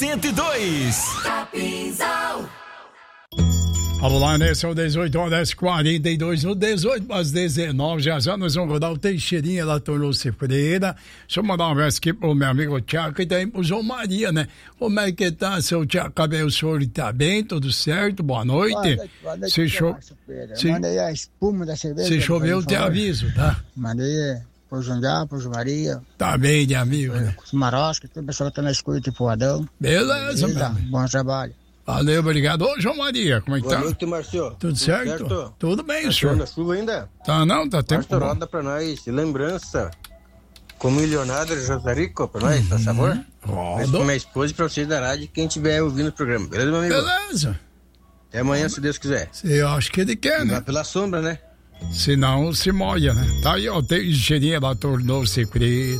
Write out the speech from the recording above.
102. Capinzal. Vamos lá, né? São 18 horas 42, no 18 às 19, já nós vamos rodar o Teixeirinha lá, tornou-se freira. Deixa eu mandar um abraço aqui pro meu amigo Tiago e também pro João Maria, né? Como é que tá, seu Tiago? O senhor tá bem? Tudo certo? Boa noite. Boa noite, Se mandei a espuma da cerveja. Se chover, eu te aviso, tá? Mandei pro Jundiá, pro João Maria. Tá bem, de amigo, né? Os Maroscos, todo o pessoal que tá na escuta, pro Adão. Beleza, meu. Bom trabalho. Valeu, obrigado. Ô, João Maria, como é que tá? Boa noite, Márcio. Tudo certo? Tudo bem, tá senhor. Tá chuva ainda? Tá não, tá tempo bom. Roda pra nós, lembrança. Com milionário de Josarico, pra nós, tá sabor? Roda. Pra minha esposa e pra vocês da rádio, quem estiver ouvindo o programa. Beleza, meu amigo? Beleza. Até amanhã, se Deus quiser. Eu acho que ele quer, né? Vai pela sombra, né? Se não, se molha, né? Tá aí, ó, Teixeirinha lá, tornou-se freira.